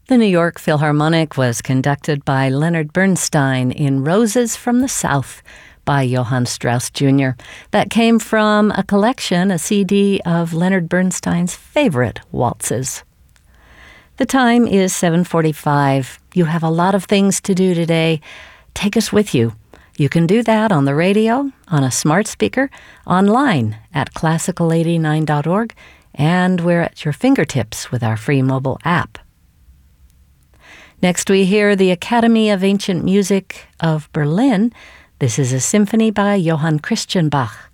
The New York Philharmonic was conducted by Leonard Bernstein in Roses from the South by Johann Strauss Jr. That came from a collection, a CD of Leonard Bernstein's favorite waltzes. The time is 7:45. You have a lot of things to do today. Take us with you. You can do that on the radio, on a smart speaker, online at classical89.org, and we're at your fingertips with our free mobile app. Next we hear the Academy of Ancient Music of Berlin. This is a symphony by Johann Christian Bach.